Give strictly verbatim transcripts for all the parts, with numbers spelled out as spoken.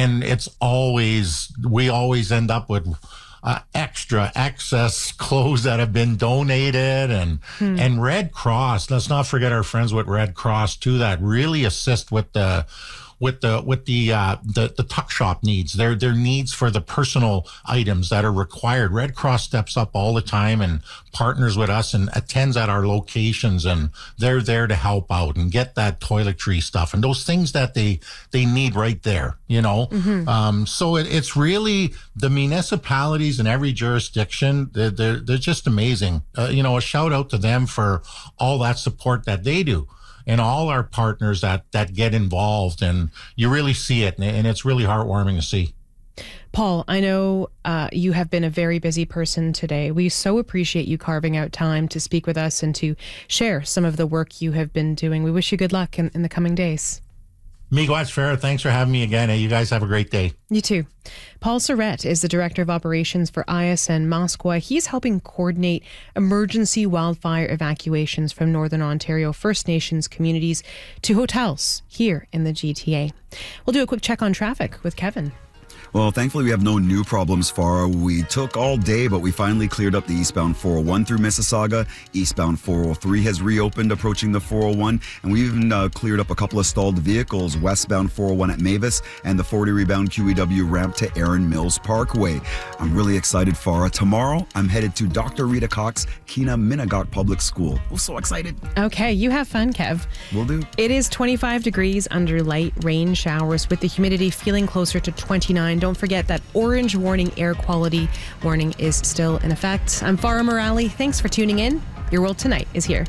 and it's always, we always end up with uh, extra excess clothes that have been donated, and hmm. and Red Cross. Let's not forget our friends with Red Cross too, that really assist with the with the with the uh, the the tuck shop needs, their their needs for the personal items that are required. Red Cross steps up all the time and partners with us and attends at our locations, and they're there to help out and get that toiletry stuff and those things that they they need right there, you know. Mm-hmm. Um, so it, it's really the municipalities in every jurisdiction. They're they're, they're just amazing. Uh, you know, a shout out to them for all that support that they do, and all our partners that, that get involved, and you really see it, and it's really heartwarming to see. Paul, I know uh, you have been a very busy person today. We so appreciate you carving out time to speak with us and to share some of the work you have been doing. We wish you good luck in, in the coming days. Miigwech Farah, thanks for having me again. Hey, you guys have a great day. You too. Paul Surrett is the Director of Operations for I S N Mascwa. He's helping coordinate emergency wildfire evacuations from Northern Ontario First Nations communities to hotels here in the G T A. We'll do a quick check on traffic with Kevin. Well, thankfully, we have no new problems, Farah. We took all day, but we finally cleared up the eastbound four oh one through Mississauga. Eastbound four oh three has reopened, approaching the four oh one. And we even uh, cleared up a couple of stalled vehicles, westbound four oh one at Mavis and the forty rebound Q E W ramp to Erin Mills Parkway. I'm really excited, Farah. Tomorrow, I'm headed to Doctor Rita Cox Kina Minnegat Public School. I'm so excited. Okay, you have fun, Kev. Will do. It is twenty-five degrees under light rain showers with the humidity feeling closer to twenty-nine. Don't forget that orange warning air quality warning is still in effect. I'm Farah Morali. Thanks for tuning in. Your World Tonight is here.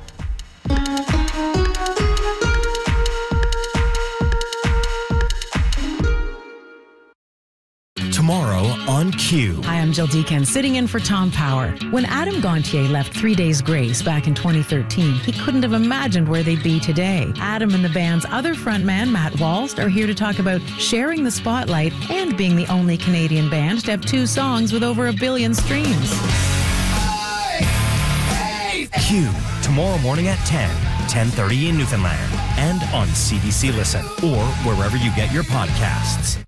Tomorrow on Q. Hi, I'm Jill Deacon, sitting in for Tom Power. When Adam Gontier left Three Days Grace back in twenty thirteen, he couldn't have imagined where they'd be today. Adam and the band's other frontman, Matt Walst, are here to talk about sharing the spotlight and being the only Canadian band to have two songs with over a billion streams. Q, tomorrow morning at ten, ten thirty in Newfoundland, and on C B C Listen, or wherever you get your podcasts.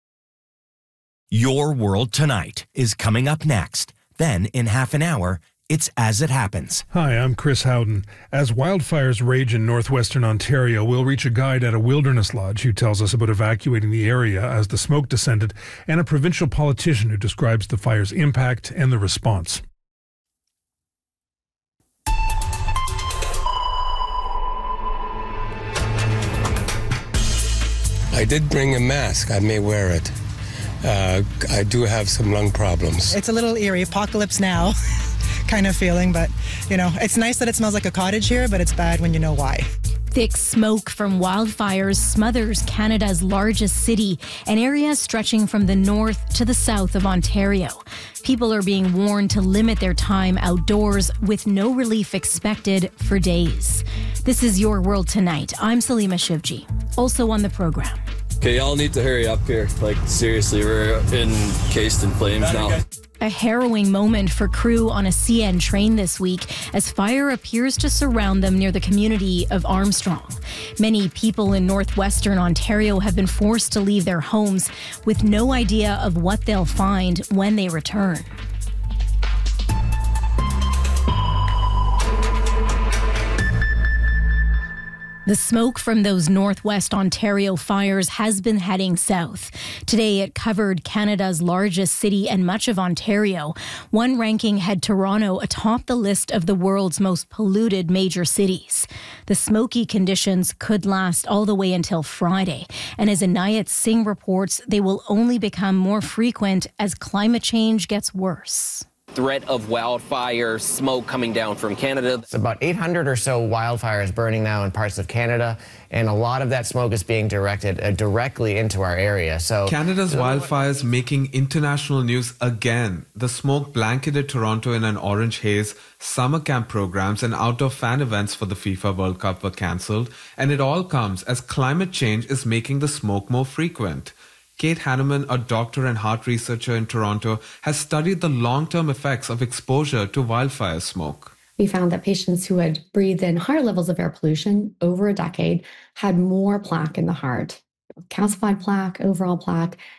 Your World Tonight is coming up next. Then, in half an hour, it's As It Happens. Hi, I'm Chris Howden. As wildfires rage in northwestern Ontario, we'll reach a guide at a wilderness lodge who tells us about evacuating the area as the smoke descended, and a provincial politician who describes the fire's impact and the response. I did bring a mask. I may wear it. Uh, I do have some lung problems. It's a little eerie, apocalypse now kind of feeling, but you know, it's nice that it smells like a cottage here, but it's bad when you know why. Thick smoke from wildfires smothers Canada's largest city, an area stretching from the north to the south of Ontario. People are being warned to limit their time outdoors with no relief expected for days. This is Your World Tonight. I'm Salima Shivji. Also on the program. Okay, y'all need to hurry up here. Like, seriously, we're encased in flames now. A harrowing moment for crew on a C N train this week as fire appears to surround them near the community of Armstrong. Many people in northwestern Ontario have been forced to leave their homes with no idea of what they'll find when they return. The smoke from those northwest Ontario fires has been heading south. Today, it covered Canada's largest city and much of Ontario. One ranking had Toronto atop the list of the world's most polluted major cities. The smoky conditions could last all the way until Friday. And as Anayat Singh reports, they will only become more frequent as climate change gets worse. Threat of wildfire smoke coming down from Canada. It's about eight hundred or so wildfires burning now in parts of Canada, and a lot of that smoke is being directed uh, directly into our area. So Canada's wildfires making international news again. The smoke blanketed Toronto in an orange haze. Summer camp programs and outdoor fan events for the FIFA World Cup were cancelled, and it all comes as climate change is making the smoke more frequent. Kate Hanneman, a doctor and heart researcher in Toronto, has studied the long-term effects of exposure to wildfire smoke. We found that patients who had breathed in higher levels of air pollution over a decade had more plaque in the heart, calcified plaque, overall plaque,